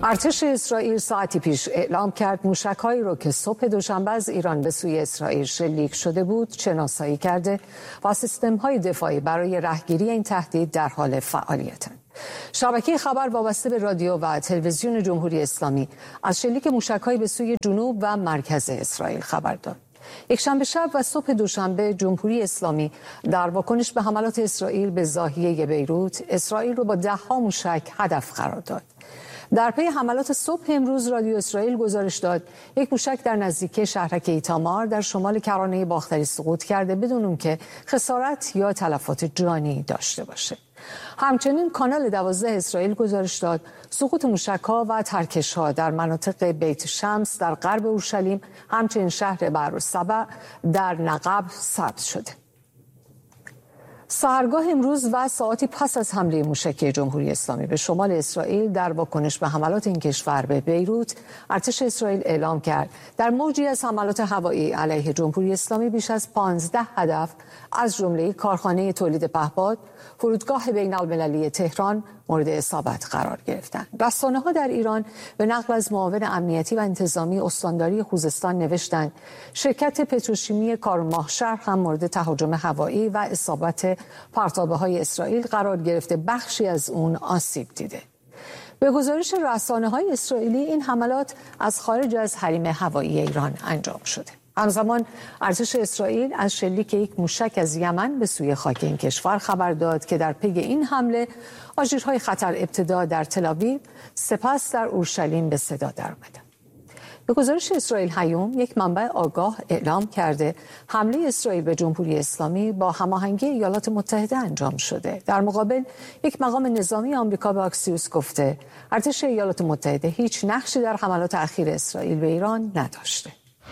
ارتش اسرائیل ساعتی پیش اعلام کرد موشک‌هایی را که صبح دوشنبه از ایران به سوی اسرائیل شلیک شده بود شناسایی کرده و سیستم‌های دفاعی برای رهگیری این تهدید در حال فعالیتند. شبکه خبر وابسته به رادیو و تلویزیون جمهوری اسلامی از شلیک موشک‌هایی به سوی جنوب و مرکز اسرائیل خبر داد. یکشنبه شب و صبح دوشنبه جمهوری اسلامی در واکنش به حملات اسرائیل به ضاحیه بیروت، اسرائیل را با ده‌ها موشک هدف قرار داد. در پی حملات صبح امروز رادیو اسرائیل گزارش داد یک موشک در نزدیکی شهرک ایتامار در شمال کرانه باختری سقوط کرده بدون اون که خسارت یا تلفات جانی داشته باشه. همچنین کانال 12 اسرائیل گزارش داد سقوط موشک‌ها و ترکش‌ها در مناطق بیت شمس در غرب اورشلیم، همچنین شهر بعرالسبع در نقب ثبت شده. سحرگاه امروز و ساعتی پس از حمله موشکی جمهوری اسلامی به شمال اسرائیل در واکنش به حملات این کشور به بیروت، ارتش اسرائیل اعلام کرد در موجی از حملات هوایی علیه جمهوری اسلامی بیش از 15 هدف از جمله کارخانه تولید پهپاد، فرودگاه بین‌المللی تهران مورد اصابت قرار گرفتند. رسانه‌ها در ایران به نقل از معاون امنیتی و انتظامی استانداری خوزستان نوشتند شرکت پتروشیمی کارماهشهر هم مورد تهاجم هوایی و اصابت پرتابه‌های اسرائیل قرار گرفته، بخشی از اون آسیب دیده. به گزارش رسانه‌های اسرائیلی این حملات از خارج از حریم هوایی ایران انجام شده. همزمان ارتش اسرائیل از شلیک یک موشک از یمن به سوی خاک این کشور خبر داد که در پی این حمله آژیرهای خطر ابتدا در تل‌آویو سپس در اورشلیم به صدا درآمدند. به گزارش اسرائیل هیوم، یک منبع آگاه اعلام کرده حمله اسرائیل به جمهوری اسلامی با هماهنگی ایالات متحده انجام شده. در مقابل یک مقام نظامی آمریکا به اکسیوس گفته ارتش ایالات متحده هیچ نقشی در حملات اخیر اسرائیل به ایران نداشته.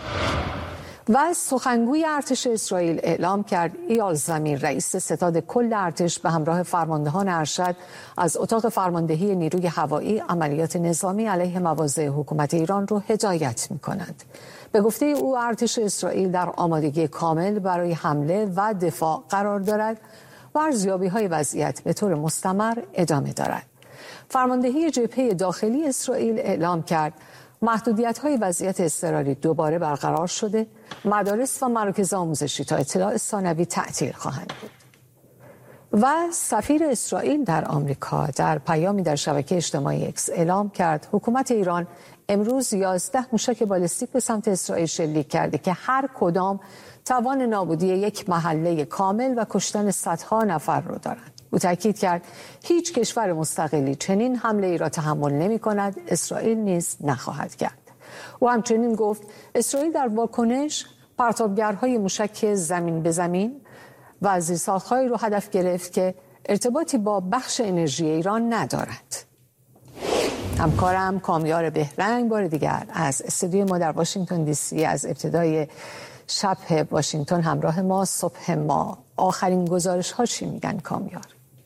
و سخنگوی ارتش اسرائیل اعلام کرد ایال زمیر رئیس ستاد کل ارتش به همراه فرماندهان ارشد از اتاق فرماندهی نیروی هوایی عملیات نظامی علیه مواضع حکومت ایران را هدایت می‌کنند. به گفته او ارتش اسرائیل در آمادگی کامل برای حمله و دفاع قرار دارد و ارزیابی‌های وضعیت به طور مستمر ادامه دارد. فرماندهی جبهه داخلی اسرائیل اعلام کرد محدودیت‌های وضعیت اضطراری دوباره برقرار شده، مدارس و مراکز آموزشی تا اطلاع ثانوی تعطیل خواهند بود. و سفیر اسرائیل در آمریکا در پیامی در شبکه اجتماعی اکس اعلام کرد حکومت ایران امروز 11 موشک بالستیک به سمت اسرائیل شلیک کرده که هر کدام توان نابودی یک محله کامل و کشتن صدها نفر را دارند. او تاکید کرد هیچ کشور مستقلی چنین حمله ای را تحمل نمی کند، اسرائیل نیز نخواهد کرد. او همچنین گفت اسرائیل در واکنش پرتابگرهای موشک زمین به زمین و زیرساخت‌هایی را هدف گرفت که ارتباطی با بخش انرژی ایران ندارد. همکارم کامیار بهرنگ بار دیگر از استودیوی ما در واشنگتن دی سی از ابتدای شب واشنگتن همراه ما. صبح ما آخرین گزارش ها چی میگن کامیار؟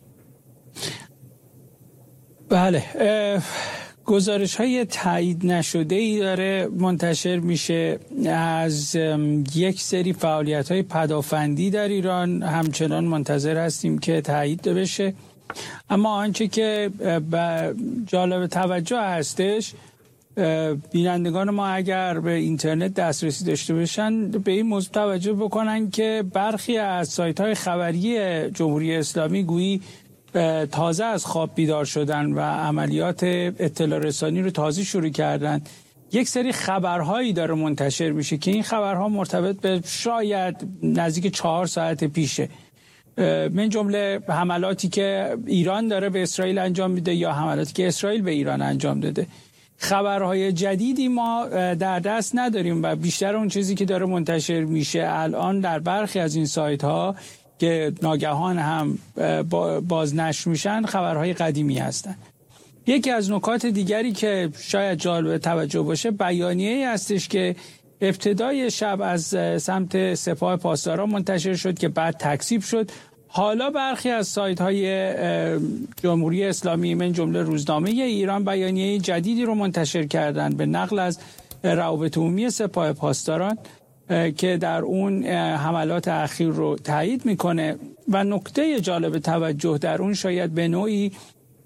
بله، گزارش های تایید نشده ای داره منتشر میشه از یک سری فعالیت های پدافندی در ایران. همچنان منتظر هستیم که تایید بشه، اما آنچه که جالب توجه هستش بینندگان ما اگر به اینترنت دسترسی داشته باشن به این موضوع توجه بکنن که برخی از سایت‌های خبری جمهوری اسلامی گویی تازه از خواب بیدار شدن و عملیات اطلاع رسانی رو تازه شروع کردن. یک سری خبرهایی داره منتشر میشه که این خبرها مرتبط به شاید نزدیک 4 ساعت پیشه، من جمله حملاتی که ایران داره به اسرائیل انجام میده یا حملاتی که اسرائیل به ایران انجام داده. خبرهای جدیدی ما در دست نداریم و بیشتر اون چیزی که داره منتشر میشه الان در برخی از این سایت ها که ناگهان هم بازنشر میشن خبرهای قدیمی هستن. یکی از نکات دیگری که شاید جالب توجه باشه بیانیه‌ای هستش که ابتدای شب از سمت سپاه پاسداران منتشر شد که بعد تکذیب شد. حالا برخی از سایت‌های جمهوری اسلامی من جمله روزنامه ایران بیانیه جدیدی رو منتشر کردند به نقل از روابط عمومی سپاه پاسداران که در اون حملات اخیر رو تایید میکنه و نکته جالب توجه در اون شاید به نوعی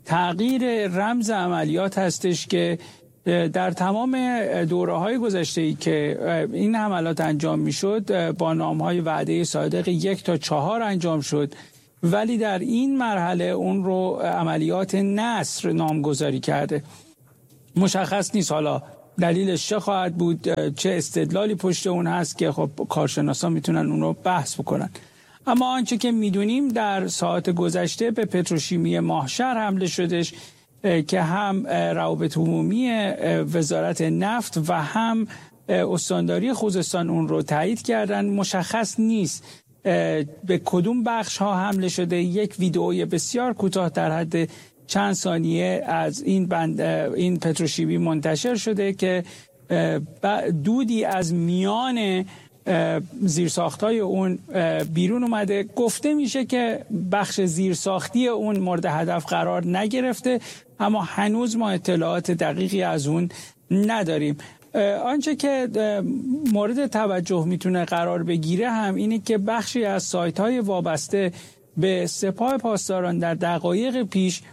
تغییر رمز عملیات هستش که در تمام دوره‌های گذشته‌ای که این حملات انجام می‌شد با نام‌های وعده صادق 1 تا 4 انجام شد، ولی در این مرحله اون رو عملیات نصر نامگذاری کرده. مشخص نیست حالا دلیلش چه خواهد بود، چه استدلالی پشت اون هست که خب کارشناسان میتونن اون رو بحث بکنن. اما آنچه که میدونیم در ساعات گذشته به پتروشیمی ماهشهر حمله شدش که هم روابط عمومی وزارت نفت و هم استانداری خوزستان اون رو تایید کردن. مشخص نیست به کدوم بخش ها حمله شده. یک ویدئوی بسیار کوتاه در حد چند ثانیه از این پتروشیمی منتشر شده که دودی از میان زیرساختای اون بیرون اومده. گفته میشه که بخش زیرساختی اون مورد هدف قرار نگرفته، اما هنوز ما اطلاعات دقیقی از اون نداریم. آنچه که مورد توجه میتونه قرار بگیره هم اینه که بخشی از سایت‌های وابسته به سپاه پاسداران در دقایق پیش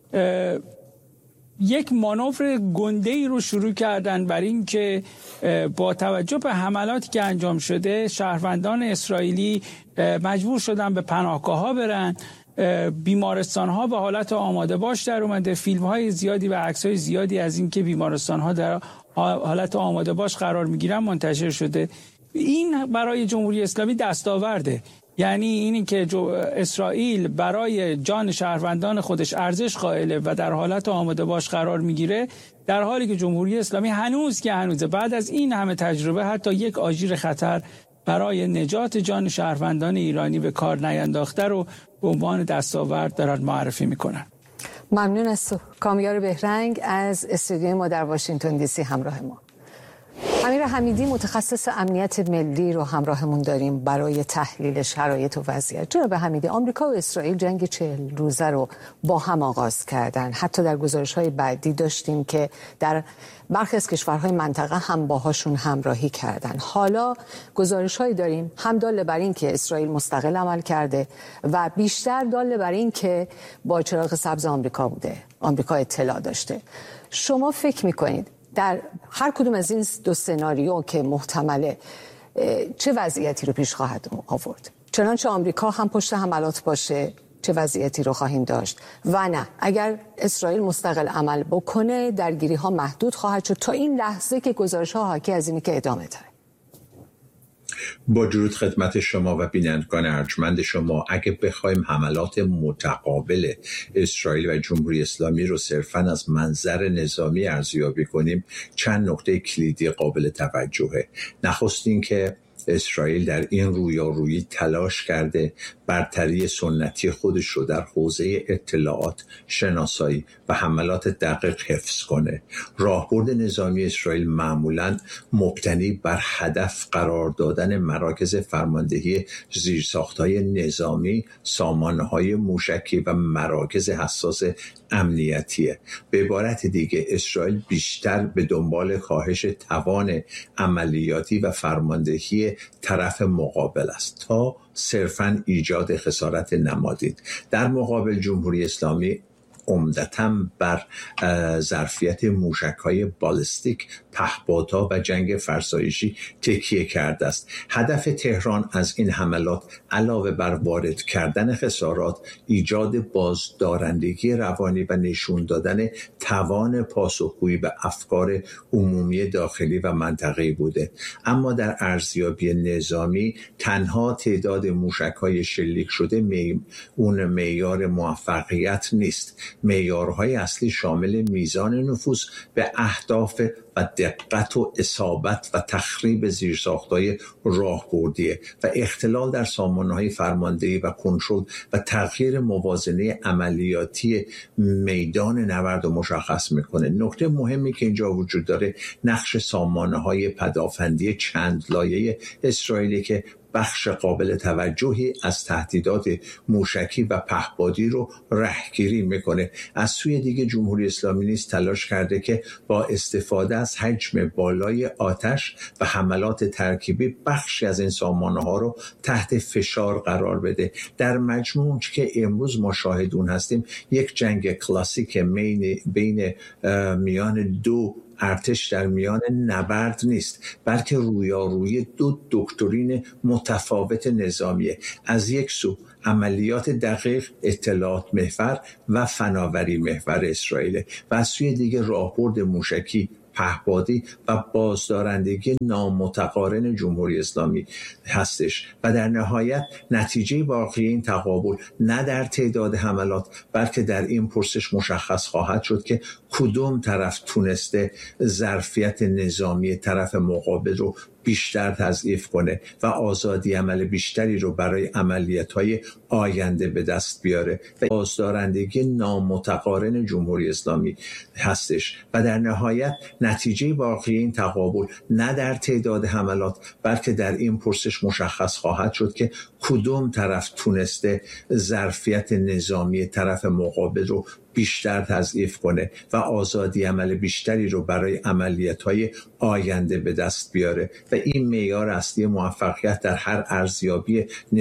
یک مانور گنده‌ای رو شروع کردن بر این که با توجه به حملاتی که انجام شده شهروندان اسرائیلی مجبور شدن به پناهگاه‌ها برن، بیمارستان‌ها به حالت آماده باش در اومده. فیلم‌های زیادی و عکس‌های زیادی از این که بیمارستان‌ها در حالت آماده باش قرار می‌گیرن منتشر شده. این برای جمهوری اسلامی دستاورده، یعنی اینی که اسرائیل برای جان شهروندان خودش ارزش قائله و در حالت آماده باش قرار میگیره، در حالی که جمهوری اسلامی هنوز بعد از این همه تجربه حتی یک آژیر خطر برای نجات جان شهروندان ایرانی به کار نینداخته رو به عنوان دستاورد دارن معرفی میکنن. ممنون از تو. کامیار بهرنگ از استودیوی ما در واشنگتن دی سی همراه ما. امیر حمیدی متخصص امنیت ملی رو همراهمون داریم برای تحلیل شرایط و وضعیت. جناب حمیدی، آمریکا و اسرائیل جنگ 40 روزه رو با هم آغاز کردن. حتی در گزارش‌های بعدی داشتیم که در برخی از کشورهای منطقه هم باهاشون همراهی کردن. حالا گزارش‌هایی داریم هم دال بر این که اسرائیل مستقل عمل کرده و بیشتر دال بر این که با چراغ سبز آمریکا بوده. آمریکا اطلاع داشته. شما فکر می‌کنید در هر کدوم از این دو سناریو که محتمله چه وضعیتی رو پیش خواهد آورد؟ چنانچه آمریکا هم پشت حملات باشه چه وضعیتی رو خواهیم داشت و نه اگر اسرائیل مستقل عمل بکنه درگیری ها محدود خواهد شد تا این لحظه که گزارش ها حاکی از اینه که ادامه داره. با درود خدمت شما و بینندگان ارجمند شما، اگه بخوایم حملات متقابل اسرائیل و جمهوری اسلامی رو صرفاً از منظر نظامی ارزیابی کنیم، چند نکته کلیدی قابل توجهه. نخست این که اسرائیل در این رویارویی تلاش کرده برتری سنتی خودش رو در حوزه اطلاعات، شناسایی و حملات دقیق حفظ کنه. راهبرد نظامی اسرائیل معمولاً مبتنی بر هدف قرار دادن مراکز فرماندهی زیرساخت‌های نظامی، سامانه‌های موشکی و مراکز حساس امنیتیه. به عبارت دیگه اسرائیل بیشتر به دنبال کاهش توان عملیاتی و فرماندهی طرف مقابل است تا صرفاً ایجاد خسارت نمادین. در مقابل جمهوری اسلامی عمدتاً بر ظرفیت موشک‌های بالستیک، پهپادها و جنگ فرسایشی تکیه کرده است. هدف تهران از این حملات علاوه بر وارد کردن خسارات، ایجاد بازدارندگی روانی و نشون دادن توان پاسخگویی به افکار عمومی داخلی و منطقه‌ای بوده. اما در ارزیابی نظامی تنها تعداد موشک‌های شلیک شده اون معیار موفقیت نیست. معیارهای اصلی شامل میزان نفوذ به اهداف و دقت و اصابت و تخریب زیرساخت‌های راهبردیه و اختلال در سامانه‌های فرماندهی و کنترل و تغییر موازنه عملیاتی میدان نبرد رو مشخص میکنه. نکته مهمی که اینجا وجود داره نقش سامانه‌های پدافندی چند لایه اسرائیلی که بخش قابل توجهی از تهدیدات موشکی و پهپادی رو رهگیری میکنه. از سوی دیگه جمهوری اسلامی نیز تلاش کرده که با استفاده از حجم بالای آتش و حملات ترکیبی بخشی از این سامانه‌ها رو تحت فشار قرار بده. در مجموع که امروز ما شاهدون هستیم یک جنگ کلاسیک بین میان دو ارتش در میان نبرد نیست، بلکه رویارویی دو دکترین متفاوت نظامیه. از یک سو عملیات دقیق، اطلاعات محور و فناوری محور اسرائیل و از سوی دیگه راهبرد موشکی، پهپادی و بازدارندگی نامتقارن جمهوری اسلامی هستش و در نهایت نتیجه واقعی این تقابل نه در تعداد حملات بلکه در این پرسش مشخص خواهد شد که کدوم طرف تونسته ظرفیت نظامی طرف مقابل رو بیشتر تضعیف کنه و آزادی عمل بیشتری رو برای عملیات‌های آینده به دست بیاره و بازدارندگی نامتقارن جمهوری اسلامی هستش و در نهایت نتیجه واقعی این تقابل نه در تعداد حملات بلکه در این پرسش مشخص خواهد شد که کدوم طرف تونسته ظرفیت نظامی طرف مقابل رو بیشتر تضعیف کنه و آزادی عمل بیشتری رو برای عملیات‌های آینده به دست بیاره و این معیار اصلی موفقیت در هر ارزیابی